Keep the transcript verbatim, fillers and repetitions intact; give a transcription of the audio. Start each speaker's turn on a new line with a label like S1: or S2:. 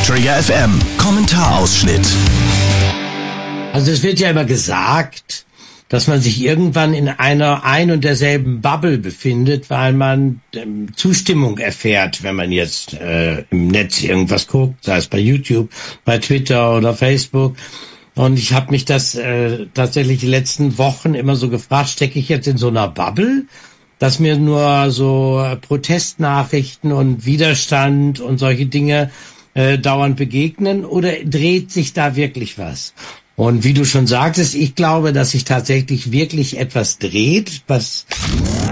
S1: Trigger F M Kommentarausschnitt.
S2: Also es wird ja immer gesagt, dass man sich irgendwann in einer ein und derselben Bubble befindet, weil man ähm, Zustimmung erfährt, wenn man jetzt äh, im Netz irgendwas guckt, sei es bei YouTube, bei Twitter oder Facebook. Und ich habe mich das äh, tatsächlich die letzten Wochen immer so gefragt, stecke ich jetzt in so einer Bubble, dass mir nur so Protestnachrichten und Widerstand und solche Dinge äh, dauernd begegnen, oder dreht sich da wirklich was? Und wie du schon sagtest, ich glaube, dass sich tatsächlich wirklich etwas dreht, was